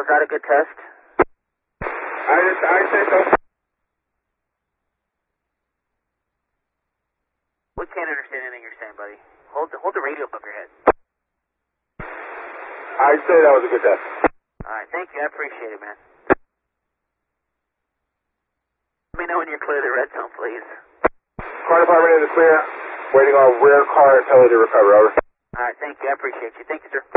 Was that a good test? I say so. We can't understand anything you're saying, buddy. Hold the radio above your head. I'd say that was a good test. Alright, thank you. I appreciate it, man. Let me know when you're clear of the red zone, please. Car department in the clear. Waiting on rear car and Pele to recover, over. Alright, thank you. I appreciate you. Thank you, sir.